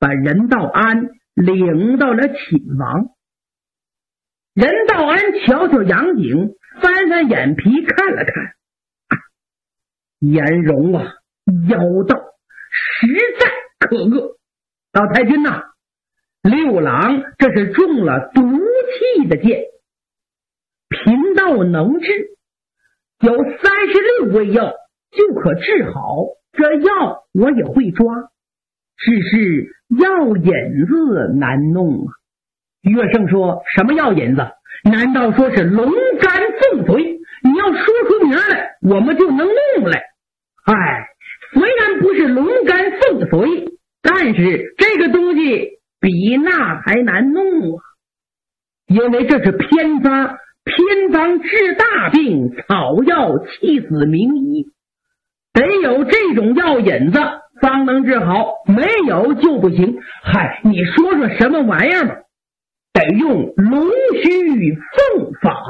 把任道安领到了寝房。任道安瞧瞧杨景，翻翻眼皮看了看，颜容啊，妖道实在可恶。老太君呐，六郎这是中了毒气的箭，贫道能治，有36味药就可治好，这药我也会抓，只是药引子难弄啊。岳胜说，什么药引子？难道说是龙肝凤髓？你要说出名来，我们就能弄来。虽然不是龙肝凤髓，但是这个东西比那还难弄啊，因为这是偏方，偏方治大病，草药气死名医，得有这种药引子方能治好，没有就不行。你说说什么玩意儿吧？得用龙须凤法。